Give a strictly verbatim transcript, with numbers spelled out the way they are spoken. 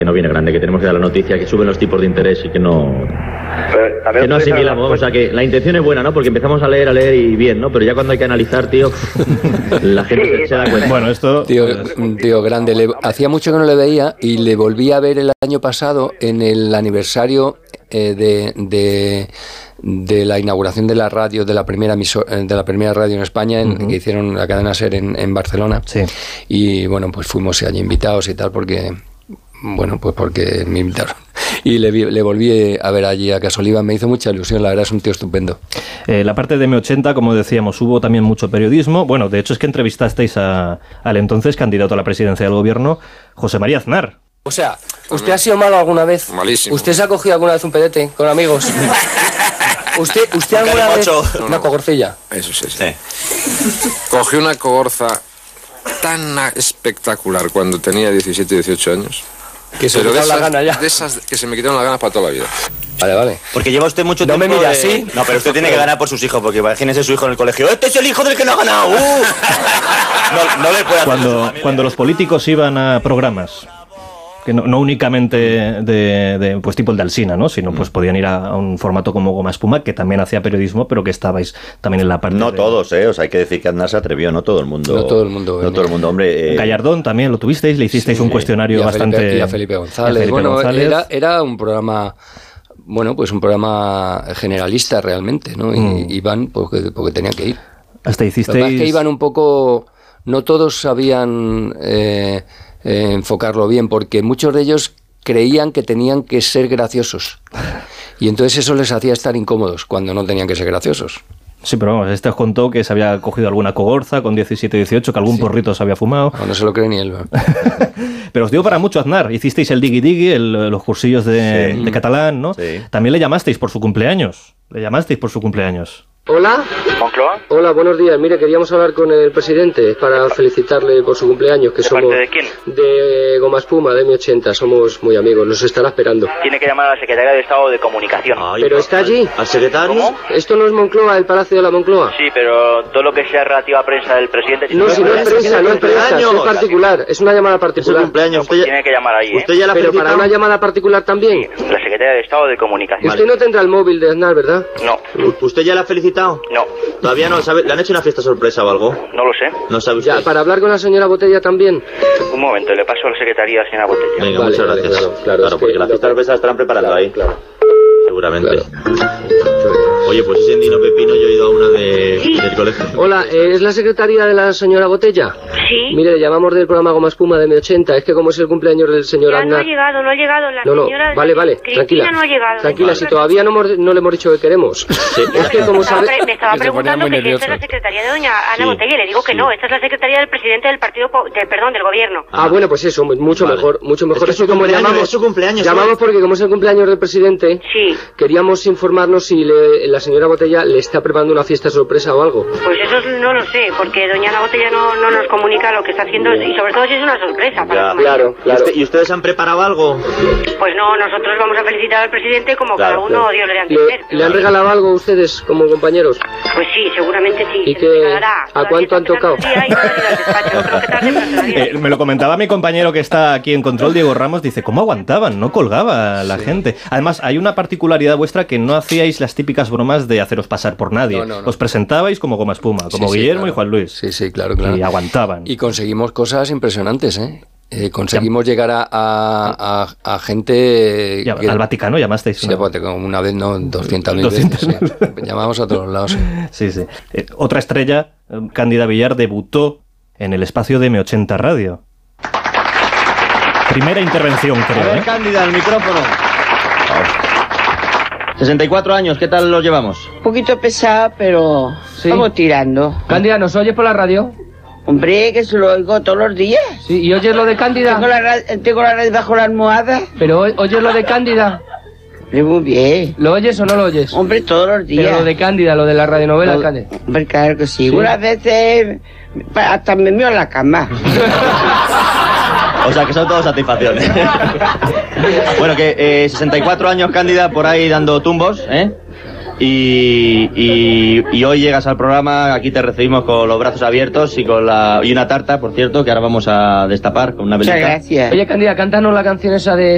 Que no viene grande, que tenemos que dar la noticia que suben los tipos de interés y que no... Que no asimilamos, o sea que la intención es buena, ¿no? Porque empezamos a leer, a leer y bien, ¿no? Pero ya cuando hay que analizar, tío, la gente sí, se da cuenta. Bueno, esto... Tío, tío grande, le, hacía mucho que no le veía y le volví a ver el año pasado en el aniversario eh, de... de de la inauguración de la radio, de la primera emisor, de la primera radio en España, en, uh-huh. que hicieron la cadena SER en, en Barcelona. Sí. Y bueno, pues fuimos allí invitados y tal, porque bueno, pues porque me invitaron. Y le, le volví a ver allí a Casoliva, me hizo mucha ilusión, la verdad es un tío estupendo. Eh, la parte de eme ochenta, como decíamos, hubo también mucho periodismo. Bueno, de hecho es que entrevistasteis a, al entonces candidato a la presidencia del gobierno, José María Aznar. O sea, ¿usted ha sido malo alguna vez? Malísimo. ¿Usted se ha cogido alguna vez un pedete con amigos? ¿Usted, usted alguna vez no, una no. cogorcilla? Eso sí, sí. Cogí una cogorza tan espectacular cuando tenía diecisiete, dieciocho años. Que se me quitaron la gana ya. De esas que se me quitaron las ganas para toda la vida. Vale, vale. Porque lleva usted mucho no tiempo... No me mira de... así. No, pero usted tiene que ganar por sus hijos, porque imagínese su hijo en el colegio. ¡Este es el hijo del que no ha ganado! ¡Uh! No, no le puede hacer cuando, cuando los políticos iban a programas... que no, no únicamente de, de pues tipo el de Alsina, ¿no? Sino pues podían ir a, a un formato como Goma Espuma, que también hacía periodismo, pero que estabais también en la parte no de... todos, eh, o sea, hay que decir que Aznar se atrevió, no todo el mundo. No todo el mundo. No todo el mundo, hombre. Eh... Gallardón también lo tuvisteis, le hicisteis sí, un cuestionario y a bastante... Felipe, y a Felipe González. A Felipe bueno, González. Era, era un programa... Bueno, pues un programa generalista realmente, ¿no? Y mm. iban porque, porque tenían que ir. Hasta hicisteis... Lo que pasa es que iban un poco... No todos sabían eh, eh, enfocarlo bien, porque muchos de ellos creían que tenían que ser graciosos. Y entonces eso les hacía estar incómodos cuando no tenían que ser graciosos. Sí, pero vamos, este os contó que se había cogido alguna cogorza con diecisiete, dieciocho, que algún sí. porrito se había fumado. No, no se lo cree ni él. Pero os dio para mucho Aznar. Hicisteis el digui digui, el, los cursillos de, sí. de catalán, ¿no? Sí. También le llamasteis por su cumpleaños. Le llamasteis por su cumpleaños. Hola. ¿Moncloa? Hola, buenos días. Mire, queríamos hablar con el presidente para felicitarle por su cumpleaños, que ¿De somos... parte de quién? De Goma Espuma, de eme ochenta. Somos muy amigos. Nos estará esperando. Tiene que llamar a la Secretaría de Estado de Comunicación. Ay, ¿pero está allí? ¿Al secretario? ¿Cómo? ¿Esto no es Moncloa, el Palacio de la Moncloa? Sí, pero todo lo que sea relativo a prensa del presidente... No, si no es prensa, no es prensa, es particular. Es una llamada particular. Es cumpleaños. Usted ya... Tiene que llamar ahí, ¿eh? ¿Usted ya la ¿Pero para una llamada particular también? Sí, la Secretaría de Estado de Comunicación. Usted no tendrá el móvil de Aznar, ¿verdad? No. ¿Usted ya la ha felicitado? No. Todavía no, ¿sabe? ¿Le han hecho una fiesta sorpresa o algo? No lo sé. ¿No sabe usted? Ya, para hablar con la señora Botella también. Un momento, le paso a la secretaría a la señora Botella. Venga, vale, muchas vale, gracias. Claro, claro, claro porque que la fiesta sorpresa la estarán preparando claro, ahí. Claro. Seguramente. Claro. Oye, pues ese Endino Pepino yo he ido a una de, sí. del colegio. Hola, eh, ¿es la secretaría de la señora Botella? Sí. Mire, le llamamos del programa Goma Espuma de eme ochenta. Es que como es el cumpleaños del señor ya Aznar... no ha llegado, no ha llegado la no, no, señora... vale, vale, Cristina tranquila. no ha llegado. Tranquila, vale. si todavía no, hemos, no le hemos dicho que queremos. Sí, es que como sabe... Me estaba preguntando que si esta es la secretaría de doña Ana sí. Botella, y le digo que sí. no, esta es la secretaría del presidente del partido, de, perdón, del gobierno. Ah, bueno, pues eso, mucho vale. mejor, mucho mejor. Es que como llamamos, es su cumpleaños. Llamamos porque como es el cumpleaños del presidente, sí. queríamos informarnos si le, la señora Botella le está preparando una fiesta sorpresa o algo. Pues eso no lo sé, porque doña Ana Botella no, no nos comunica lo que está haciendo, y sobre todo si es una sorpresa. Para claro, claro. ¿Y, usted, ¿Y ustedes han preparado algo? Pues no, nosotros vamos a felicitar al presidente como claro, cada uno, claro. Dios le dé a entender. ¿Le, ¿Le han regalado algo a ustedes como compañeros? Pues sí, seguramente sí. ¿Y que, a cuánto han tocado? eh, me lo comentaba mi compañero que está aquí en control, Diego Ramos, dice, ¿cómo aguantaban? No colgaba la sí. gente. Además, hay una particularidad vuestra que no hacíais las típicas bromas de haceros pasar por nadie. No, no, no. Os presentabais como Goma Espuma, como sí, Guillermo sí, claro. y Juan Luis. Sí, sí, claro, claro. Y aguantaban. Y conseguimos cosas impresionantes, ¿eh? Eh, conseguimos ya. llegar a, a, a, a gente... Ya, que, al Vaticano llamasteis. Sí, ¿no? Una vez, no, doscientas mil veces. Sí. Llamamos a todos lados. Sí, sí. Eh, otra estrella, Cándida Villar, debutó en el espacio de eme ochenta Radio. Primera intervención, creo. A ver, ¿eh? Cándida, el micrófono. sesenta y cuatro años, ¿qué tal los llevamos? Un poquito pesada, pero sí. vamos tirando. Cándida, ¿nos oyes por la radio? Hombre, que se lo oigo todos los días. Sí, ¿y oyes lo de Cándida? Tengo la, tengo la radio bajo la almohada. ¿Pero oyes lo de Cándida? Muy bien. ¿Lo oyes o no lo oyes? Hombre, todos los días. Pero lo de Cándida, lo de la radionovela, lo, Cándida. Hombre, claro que sí. sí. Unas veces hasta me mío en la cama. O sea, que son todas satisfacciones. Bueno, que eh, sesenta y cuatro años, Cándida, por ahí dando tumbos, ¿eh? Y, y, y hoy llegas al programa, aquí te recibimos con los brazos abiertos y con la y una tarta, por cierto, que ahora vamos a destapar con una velita. Muchas gracias. Oye, Cándida, cántanos la canción esa de